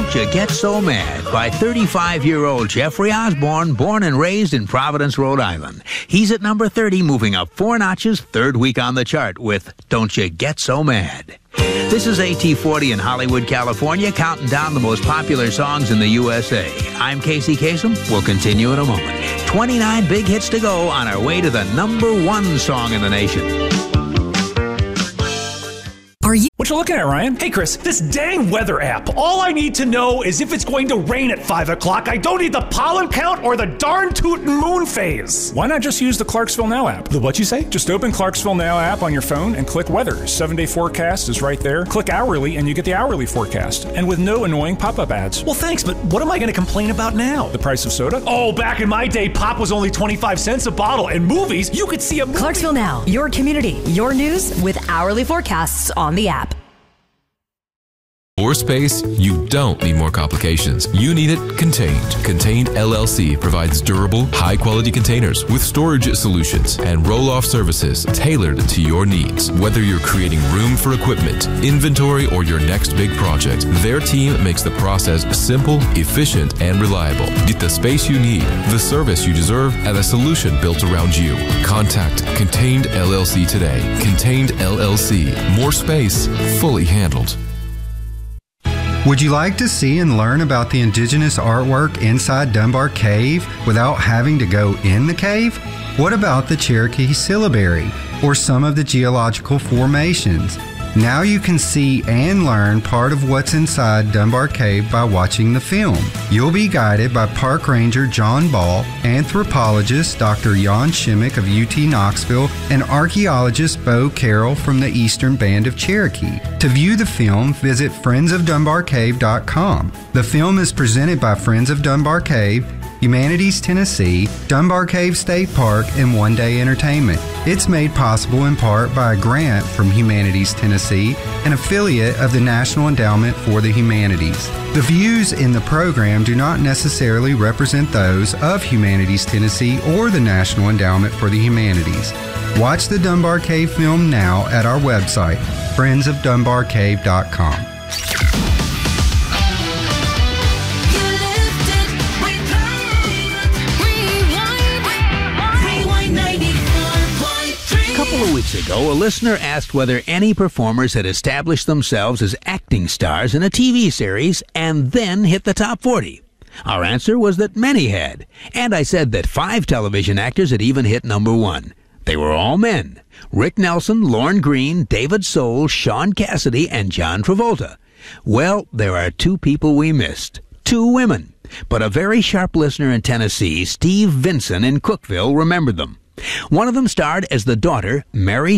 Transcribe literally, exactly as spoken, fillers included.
Don't You Get So Mad by thirty-five-year-old Jeffrey Osborne, born and raised in Providence, Rhode Island. He's at number thirty, moving up four notches, third week on the chart with Don't You Get So Mad. This is A T forty in Hollywood, California, counting down the most popular songs in the U S A. I'm Casey Kasem. We'll continue in a moment. twenty-nine big hits to go on our way to the number one song in the nation. Are you? What you looking at, Ryan? Hey, Chris, this dang weather app. All I need to know is if it's going to rain at five o'clock. I don't need the pollen count or the darn tootin' moon phase. Why not just use the Clarksville Now app? The what you say? Just open Clarksville Now app on your phone and click weather. Seven-day forecast is right there. Click hourly and you get the hourly forecast. And with no annoying pop-up ads. Well, thanks, but what am I going to complain about now? The price of soda? Oh, back in my day, pop was only twenty-five cents a bottle. And movies, you could see a movie. Clarksville Now, your community, your news with hourly forecasts on the app. More space? You don't need more complications. You need it contained. Contained L L C provides durable, high-quality containers with storage solutions and roll-off services tailored to your needs. Whether you're creating room for equipment, inventory, or your next big project, their team makes the process simple, efficient, and reliable. Get the space you need, the service you deserve, and a solution built around you. Contact Contained L L C today. Contained L L C. More space, fully handled. Would you like to see and learn about the indigenous artwork inside Dunbar Cave without having to go in the cave? What about the Cherokee syllabary or some of the geological formations? Now you can see and learn part of what's inside Dunbar Cave by watching the film. You'll be guided by Park Ranger John Ball, anthropologist Doctor Jan Shimmick of U T Knoxville, and archaeologist Bo Carroll from the Eastern Band of Cherokee. To view the film, visit friends of dunbar cave dot com. The film is presented by Friends of Dunbar Cave, Humanities Tennessee, Dunbar Cave State Park, and One Day Entertainment. It's made possible in part by a grant from Humanities Tennessee, an affiliate of the National Endowment for the Humanities. The views in the program do not necessarily represent those of Humanities Tennessee or the National Endowment for the Humanities. Watch the Dunbar Cave film now at our website, friends of dunbar cave dot com. A couple of weeks ago, a listener asked whether any performers had established themselves as acting stars in a T V series and then hit the top forty. Our answer was that many had, and I said that five television actors had even hit number one. They were all men: Rick Nelson, Lorne Greene, David Soul, Sean Cassidy, and John Travolta. Well, there are two people we missed. Two women. But a very sharp listener in Tennessee, Steve Vinson in Cookeville, remembered them. One of them starred as the daughter, Mary